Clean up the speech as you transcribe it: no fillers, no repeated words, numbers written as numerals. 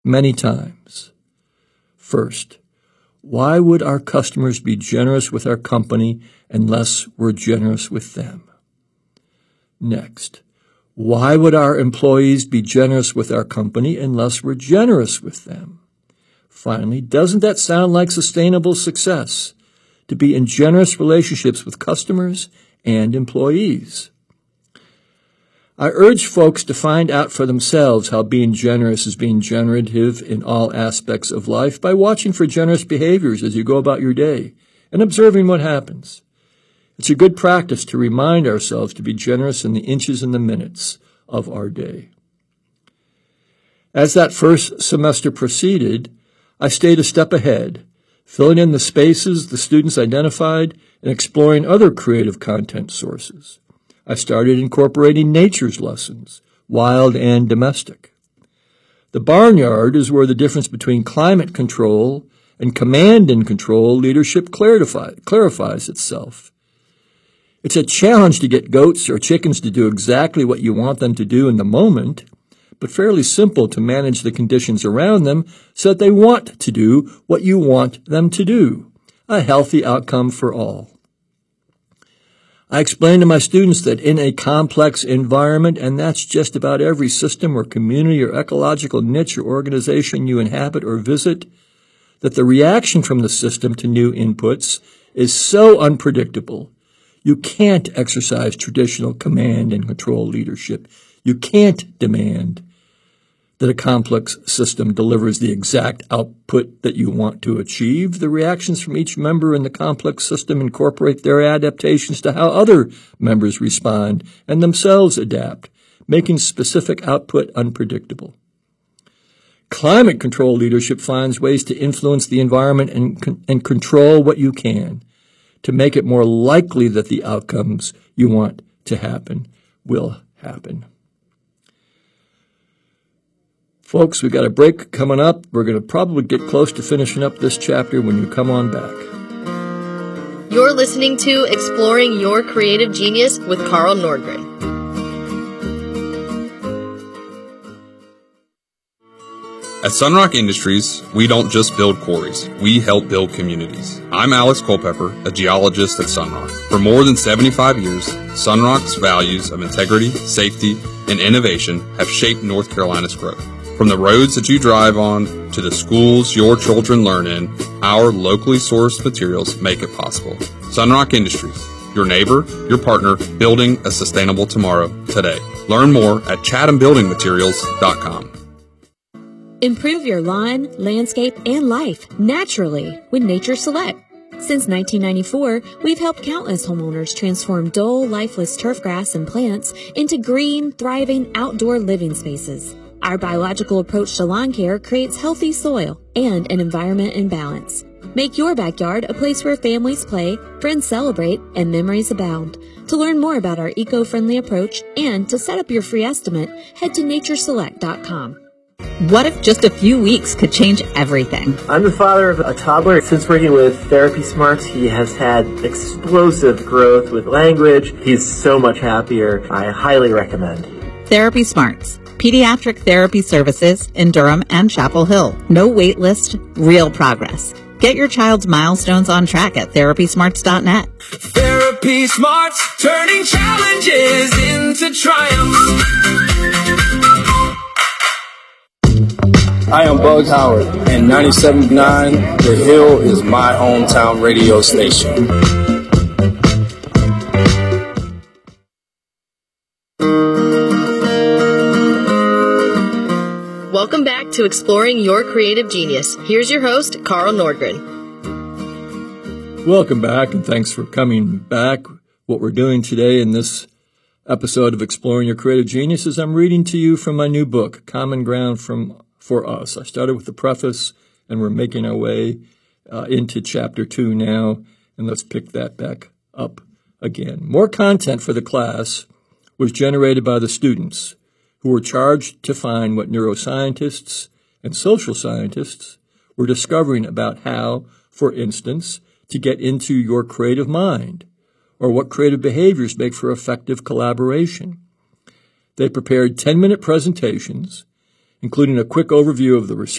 many times. First, why would our customers be generous with our company unless we're generous with them? Next, why would our employees be generous with our company unless we're generous with them? Finally, doesn't that sound like sustainable success, to be in generous relationships with customers and employees? I urge folks to find out for themselves how being generous is being generative in all aspects of life by watching for generous behaviors as you go about your day and observing what happens. It's a good practice to remind ourselves to be generous in the inches and the minutes of our day. As that first semester proceeded, I stayed a step ahead, filling in the spaces the students identified and exploring other creative content sources. I started incorporating nature's lessons, wild and domestic. The barnyard is where the difference between climate control and command and control leadership clarifies itself. It's a challenge to get goats or chickens to do exactly what you want them to do in the moment, but fairly simple to manage the conditions around them so that they want to do what you want them to do. A healthy outcome for all. I explain to my students that in a complex environment, and that's just about every system or community or ecological niche or organization you inhabit or visit, that the reaction from the system to new inputs is so unpredictable. You can't exercise traditional command and control leadership. You can't demand that a complex system delivers the exact output that you want to achieve. The reactions from each member in the complex system incorporate their adaptations to how other members respond and themselves adapt, making specific output unpredictable. Climate control leadership finds ways to influence the environment and control what you can to make it more likely that the outcomes you want to happen will happen. Folks, we've got a break coming up. We're going to probably get close to finishing up this chapter when you come on back. You're listening to Exploring Your Creative Genius with Carl Nordgren. At Sunrock Industries, we don't just build quarries, we help build communities. I'm Alex Culpepper, a geologist at Sunrock. For more than 75 years, Sunrock's values of integrity, safety, and innovation have shaped North Carolina's growth. From the roads that you drive on to the schools your children learn in, our locally sourced materials make it possible. Sunrock Industries, your neighbor, your partner, building a sustainable tomorrow today. Learn more at chathambuildingmaterials.com. Improve your lawn, landscape, and life naturally with Nature Select. Since 1994, we've helped countless homeowners transform dull, lifeless turf grass and plants into green, thriving outdoor living spaces. Our biological approach to lawn care creates healthy soil and an environment in balance. Make your backyard a place where families play, friends celebrate, and memories abound. To learn more about our eco-friendly approach and to set up your free estimate, head to natureselect.com. What if just a few weeks could change everything? I'm the father of a toddler. Since working with Therapy Smarts, he has had explosive growth with language. He's so much happier. I highly recommend. Therapy Smarts. Pediatric therapy services in Durham and Chapel Hill. No wait list, real progress. Get your child's milestones on track at therapysmarts.net. Therapy Smarts, turning challenges into triumphs. I am Bug Howard, and 97.9 The Hill is my hometown radio station. Welcome back to Exploring Your Creative Genius. Here's your host, Carl Nordgren. Welcome back, and thanks for coming back. What we're doing today in this episode of Exploring Your Creative Genius is I'm reading to you from my new book, Common Ground for Us. I started with the preface, and we're making our way into Chapter 2 now, and let's pick that back up again. More content for the class was generated by the students who were charged to find what neuroscientists and social scientists were discovering about how, for instance, to get into your creative mind, or what creative behaviors make for effective collaboration. They prepared 10-minute presentations including a quick overview of the research